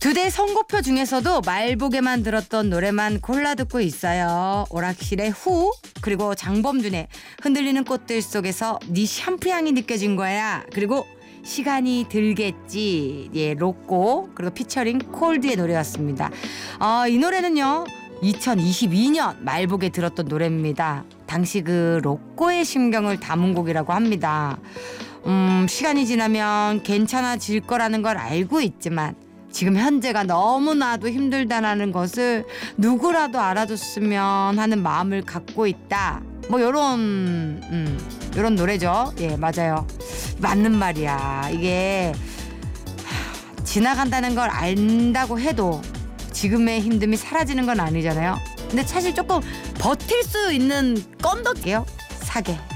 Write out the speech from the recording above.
두 대 선곡표 중에서도 말복에만 들었던 노래만 골라 듣고 있어요. 오락실의 후, 그리고 장범준의 흔들리는 꽃들 속에서 네 샴푸 향이 느껴진 거야. 그리고 시간이 들겠지. 예, 로꼬, 그리고 피처링 콜드의 노래였습니다. 이 노래는요 2022년 말복에 들었던 노래입니다. 당시 그 로꼬의 심경을 담은 곡이라고 합니다. 시간이 지나면 괜찮아질 거라는 걸 알고 있지만 지금 현재가 너무나도 힘들다라는 것을 누구라도 알아줬으면 하는 마음을 갖고 있다. 뭐 요런 노래죠. 예, 맞아요. 맞는 말이야. 이게 지나간다는 걸 안다고 해도 지금의 힘듦이 사라지는 건 아니잖아요. 근데 사실 조금 버틸 수 있는 껌덕이에요. 사계.